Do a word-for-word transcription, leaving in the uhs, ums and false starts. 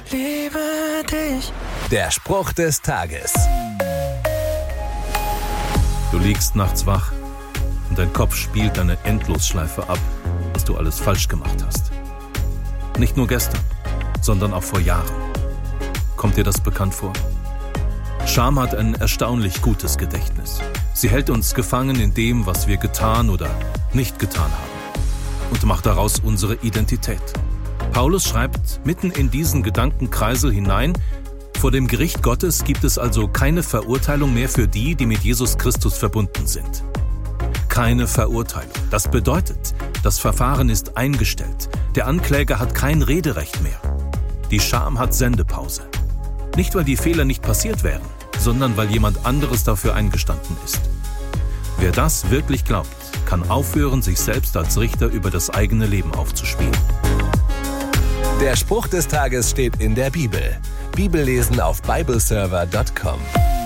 liebe dich. Der Spruch des Tages. Du liegst nachts wach und dein Kopf spielt eine Endlosschleife ab, was du alles falsch gemacht hast. Nicht nur gestern, sondern auch vor Jahren. Kommt dir das bekannt vor? Scham hat ein erstaunlich gutes Gedächtnis. Sie hält uns gefangen in dem, was wir getan oder nicht getan haben, und macht daraus unsere Identität. Paulus schreibt mitten in diesen Gedankenkreisel hinein: Vor dem Gericht Gottes gibt es also keine Verurteilung mehr für die, die mit Jesus Christus verbunden sind. Keine Verurteilung. Das bedeutet, das Verfahren ist eingestellt. Der Ankläger hat kein Rederecht mehr. Die Scham hat Sendepause. Nicht, weil die Fehler nicht passiert wären, sondern weil jemand anderes dafür eingestanden ist. Wer das wirklich glaubt, kann aufhören, sich selbst als Richter über das eigene Leben aufzuspielen. Der Spruch des Tages steht in der Bibel. Bibellesen auf bibleserver punkt com.